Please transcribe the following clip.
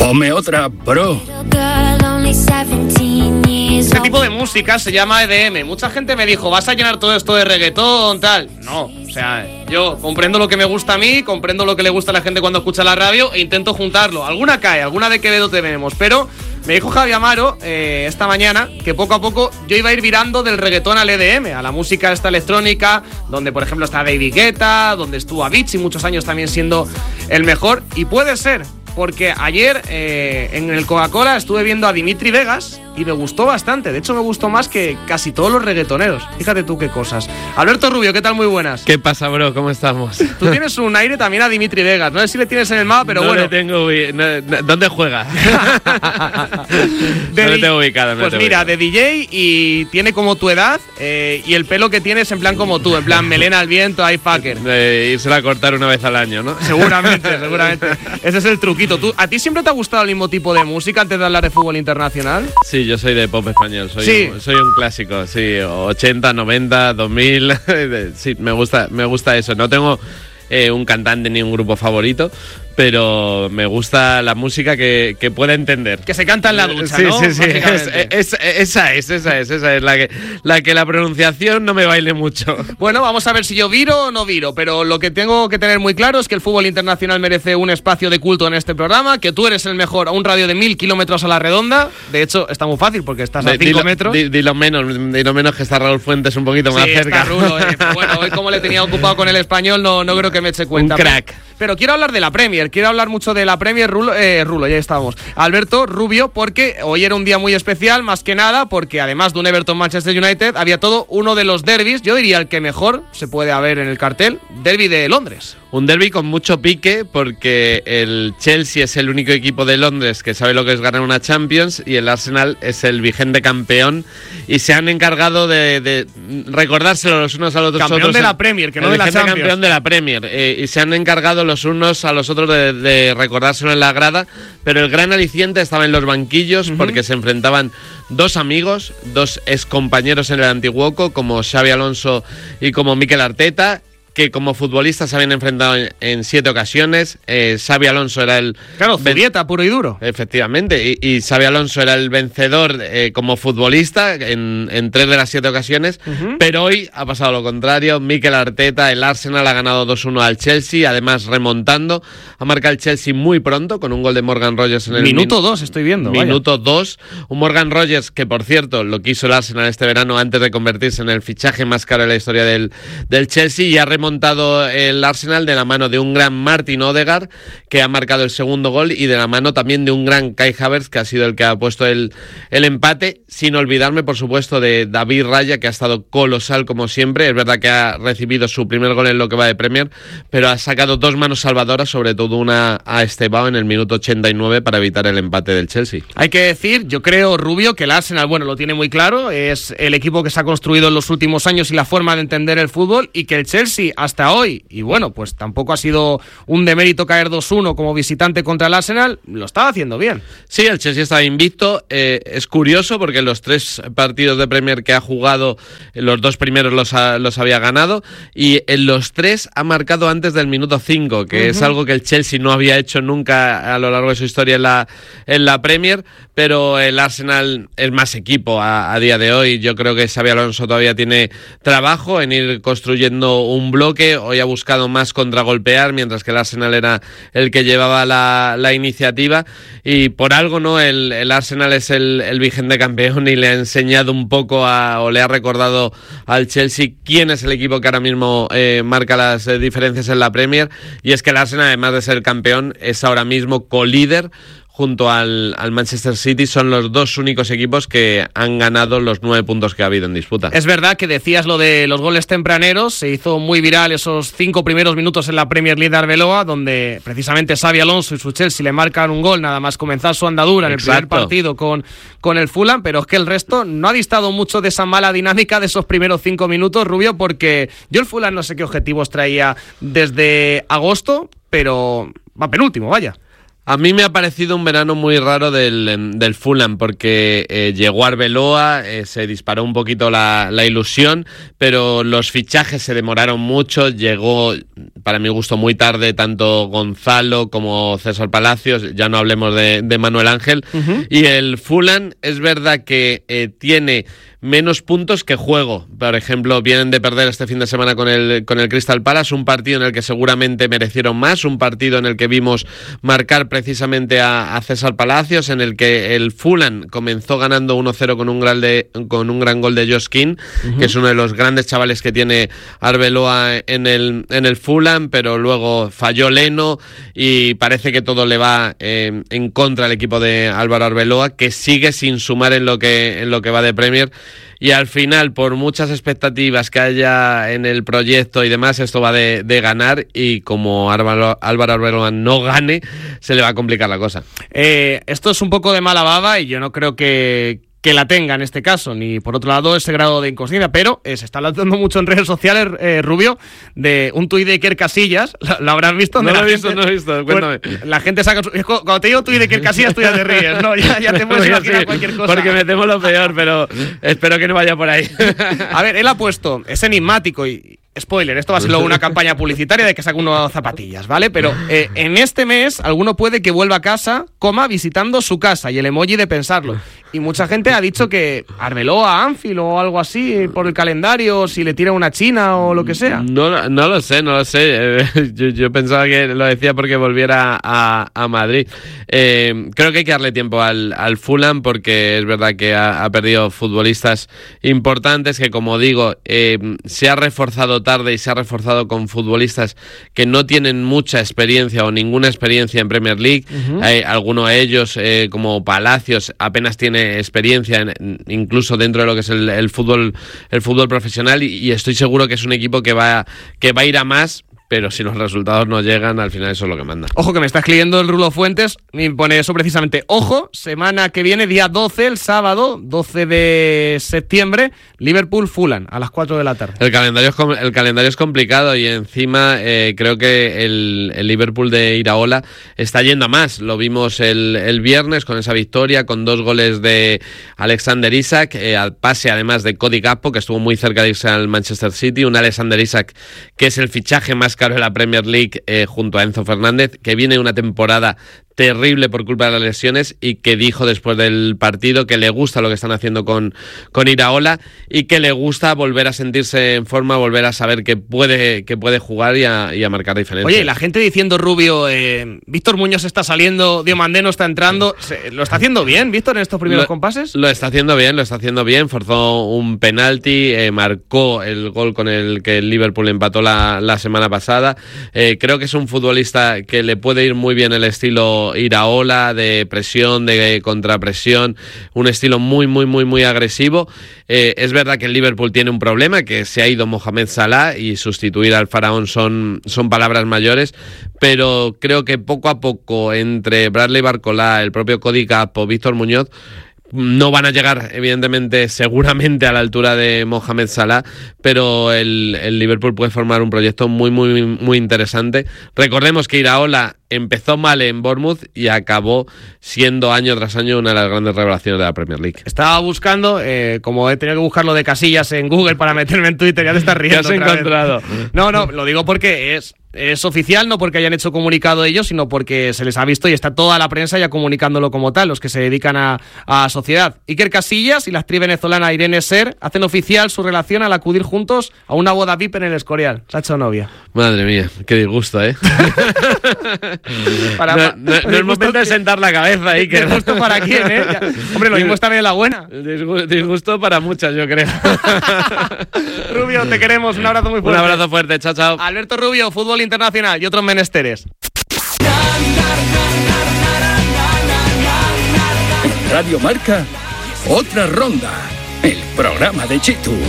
Ponme otra, bro. Este tipo de música se llama EDM. Mucha gente me dijo, ¿vas a llenar todo esto de reggaetón, tal? No, o sea, yo comprendo lo que me gusta a mí, comprendo lo que le gusta a la gente cuando escucha la radio e intento juntarlo. Alguna cae, alguna de Quevedo tenemos, pero me dijo Javi Amaro esta mañana que poco a poco yo iba a ir virando del reggaetón al EDM, a la música esta electrónica, donde por ejemplo está David Guetta, donde estuvo Avicii muchos años también siendo el mejor, y puede ser, porque ayer en el Coca-Cola estuve viendo a Dimitri Vegas y me gustó bastante. De hecho, me gustó más que casi todos los reggaetoneros. Fíjate tú qué cosas. Alberto Rubio, ¿qué tal? Muy buenas. ¿Qué pasa, bro? ¿Cómo estamos? Tú tienes un aire también a Dimitri Vegas. No sé si le tienes en el mapa, pero no bueno. Le tengo ¿Dónde juega? No le tengo ubicado. Pues mira, de DJ y tiene como tu edad y el pelo que tienes en plan como tú, en plan melena al viento, ahí fucker. Irse a cortar una vez al año, ¿no? Seguramente. Ese es el truquito. ¿A ti siempre te ha gustado el mismo tipo de música antes de hablar de fútbol internacional? Sí, yo soy de pop español, soy un clásico, sí, 80, 90, 2000, sí, me gusta eso. No tengo un cantante ni un grupo favorito, pero me gusta la música que pueda entender. Que se canta en la ducha, sí, ¿no? Sí, sí, esa es la que la pronunciación no me baile mucho. Bueno, vamos a ver si yo viro o no viro, pero lo que tengo que tener muy claro es que el fútbol internacional merece un espacio de culto en este programa, que tú eres el mejor a un radio de 1000 kilómetros a la redonda. De hecho, está muy fácil porque estás a 5 metros. Dilo menos que está Raúl Fuentes un poquito más cerca. Está Rulo, bueno, hoy como le tenía ocupado con el español, no creo que me eche cuenta. Un crack. Pero quiero hablar de la Premier, quiero hablar mucho de la Premier, Rulo, ya estamos. Alberto Rubio, porque hoy era un día muy especial, más que nada, porque además de un Everton-Manchester United, había todo uno de los derbis, yo diría el que mejor se puede haber en el cartel, derbi de Londres. Un derbi con mucho pique, porque el Chelsea es el único equipo de Londres que sabe lo que es ganar una Champions y el Arsenal es el vigente campeón, y se han encargado de recordárselo los unos a los otros. Campeón de la Premier, que no de la Champions. Campeón de la Premier, y se han encargado los unos a los otros de recordárselo en la grada, pero el gran aliciente estaba en los banquillos, porque se enfrentaban dos amigos, dos excompañeros en el Antiguoco, como Xabi Alonso y como Mikel Arteta, que como futbolistas se habían enfrentado en 7 ocasiones. Xabi Alonso era el... Claro, Zubieta, puro y duro. Efectivamente, y Xabi Alonso era el vencedor como futbolista en 3 de las 7 ocasiones, pero hoy ha pasado lo contrario. Mikel Arteta, el Arsenal ha ganado 2-1 al Chelsea, además remontando. Ha marcado el Chelsea muy pronto con un gol de Morgan Rogers en el minuto 2, estoy viendo. Minuto 2. Un Morgan Rogers que, por cierto, lo quiso el Arsenal este verano antes de convertirse en el fichaje más caro de la historia del Chelsea, y ha remontado el Arsenal de la mano de un gran Martin Odegaard, que ha marcado el segundo gol, y de la mano también de un gran Kai Havertz, que ha sido el que ha puesto el empate, sin olvidarme, por supuesto, de David Raya, que ha estado colosal como siempre. Es verdad que ha recibido su primer gol en lo que va de Premier, pero ha sacado 2 manos salvadoras, sobre todo una a Estebao en el minuto 89 para evitar el empate del Chelsea. Hay que decir, yo creo, Rubio, que el Arsenal, bueno, lo tiene muy claro, es el equipo que se ha construido en los últimos años y la forma de entender el fútbol, y que el Chelsea hasta hoy, y bueno, pues tampoco ha sido un demérito caer 2-1 como visitante contra el Arsenal, lo estaba haciendo bien. Sí, el Chelsea estaba invicto. Es curioso porque los 3 partidos de Premier que ha jugado, los 2 primeros los había ganado, y en los 3 ha marcado antes del minuto 5, que es algo que el Chelsea no había hecho nunca a lo largo de su historia en la Premier, pero el Arsenal es más equipo a día de hoy. Yo creo que Xabi Alonso todavía tiene trabajo en ir construyendo un bloque. Hoy ha buscado más contragolpear, mientras que el Arsenal era el que llevaba la iniciativa, y por algo no el Arsenal es el vigente campeón, y le ha enseñado un poco o le ha recordado al Chelsea quién es el equipo que ahora mismo marca las diferencias en la Premier, y es que el Arsenal, además de ser campeón, es ahora mismo colíder junto al Manchester City. Son los 2 únicos equipos que han ganado los 9 puntos que ha habido en disputa. Es verdad que decías lo de los goles tempraneros, se hizo muy viral esos 5 primeros minutos en la Premier League de Arbeloa, donde precisamente Xabi Alonso y su Chelsea le marcan un gol nada más comenzar su andadura en el primer partido con el Fulham, pero es que el resto no ha distado mucho de esa mala dinámica de esos primeros 5 minutos, Rubio, porque yo el Fulham no sé qué objetivos traía desde agosto, pero va penúltimo, vaya. A mí me ha parecido un verano muy raro del Fulham, porque llegó Arbeloa, se disparó un poquito la ilusión, pero los fichajes se demoraron mucho. Llegó, para mi gusto, muy tarde tanto Gonzalo como César Palacios, ya no hablemos de Manuel Ángel. Uh-huh. Y el Fulham es verdad que tiene menos puntos que juego. Por ejemplo, vienen de perder este fin de semana con el Crystal Palace, un partido en el que seguramente merecieron más, un partido en el que vimos marcar precisamente a César Palacios, en el que el Fulham comenzó ganando 1-0 con un gran gol de Josh King, uh-huh, que es uno de los grandes chavales que tiene Arbeloa en el Fulham, pero luego falló Leno y parece que todo le va en contra al equipo de Álvaro Arbeloa, que sigue sin sumar en lo que va de Premier. Y al final, por muchas expectativas que haya en el proyecto y demás, esto va de ganar, y como Álvaro Arbeloa no gane, se le va a complicar la cosa. Esto es un poco de mala baba y yo no creo que la tenga en este caso, ni por otro lado ese grado de inconsciencia, pero se está lanzando mucho en redes sociales, Rubio, de un tuit de Iker Casillas. ¿Lo habrás visto? No lo he visto, cuéntame. Pues, la gente saca cuando te digo tuit de Iker Casillas, tú ya te ríes, ¿no? Ya te puedes imaginar cualquier cosa. Porque me temo lo peor, pero espero que no vaya por ahí. A ver, él ha puesto, es enigmático y... Spoiler, esto va a ser luego una campaña publicitaria de que saque unas zapatillas, ¿vale? Pero en este mes alguno puede que vuelva a casa, visitando su casa, y el emoji de pensarlo. Y mucha gente ha dicho que Arbeloa a Anfield o algo así por el calendario, si le tira una china o lo que sea. No lo sé. Yo pensaba que lo decía porque volviera a Madrid. Creo que hay que darle tiempo al Fulham, porque es verdad que ha perdido futbolistas importantes, que, como digo, se ha reforzado tarde y se ha reforzado con futbolistas que no tienen mucha experiencia o ninguna experiencia en Premier League. Uh-huh. Alguno de ellos, como Palacios, apenas tiene experiencia incluso dentro de lo que es el fútbol profesional, y estoy seguro que es un equipo que va a ir a más. Pero si los resultados no llegan, al final eso es lo que manda. Ojo, que me está escribiendo el Rulo Fuentes, me pone eso precisamente. Ojo, semana que viene, día 12, el sábado, 12 de septiembre, Liverpool-Fulham, a las 4 de la tarde. El calendario es complicado, y encima creo que el Liverpool de Iraola está yendo a más. Lo vimos el viernes con esa victoria, con 2 goles de Alexander Isak, al pase además de Cody Gakpo, que estuvo muy cerca de irse al Manchester City. Un Alexander Isak que es el fichaje más caro de la Premier League, junto a Enzo Fernández, que viene una temporada terrible por culpa de las lesiones, y que dijo después del partido que le gusta lo que están haciendo con Iraola, y que le gusta volver a sentirse en forma, volver a saber que puede jugar y a marcar diferencia. Oye, la gente diciendo, Rubio, Víctor Muñoz está saliendo, Diomandé no está entrando. ¿Lo está haciendo bien, Víctor, en estos primeros compases? Lo está haciendo bien, forzó un penalti, marcó el gol con el que el Liverpool empató la semana pasada. Creo que es un futbolista que le puede ir muy bien el estilo Iraola, de presión, de contrapresión, un estilo muy, muy, muy, muy agresivo. Es verdad que el Liverpool tiene un problema, que se ha ido Mohamed Salah, y sustituir al faraón son palabras mayores, pero creo que poco a poco, entre Bradley Barcola, el propio Cody Gakpo, Víctor Muñoz, no van a llegar, evidentemente, seguramente a la altura de Mohamed Salah, pero el Liverpool puede formar un proyecto muy, muy, muy interesante. Recordemos que Iraola empezó mal en Bournemouth y acabó siendo año tras año una de las grandes revelaciones de la Premier League. Estaba buscando, como he tenido que buscar lo de Casillas en Google para meterme en Twitter, ya te estás riendo. ¿Qué has encontrado? No, lo digo porque es oficial, no porque hayan hecho comunicado ellos, sino porque se les ha visto y está toda la prensa ya comunicándolo como tal, los que se dedican a sociedad. Iker Casillas y la actriz venezolana Irene Ser hacen oficial su relación al acudir juntos a una boda VIP en el Escorial. Se ha hecho novia. Madre mía, qué disgusto, ¿eh? No es momento de sentar la cabeza, Iker. ¿Disgusto para quién, eh? Hombre, lo mismo está bien la buena. Disgusto para muchas, yo creo. Rubio, te queremos. Un abrazo muy fuerte. Un abrazo fuerte. Chao, chao. Alberto Rubio, fútbol internacional y otros menesteres. En Radio Marca, otra ronda. El programa de Chitu.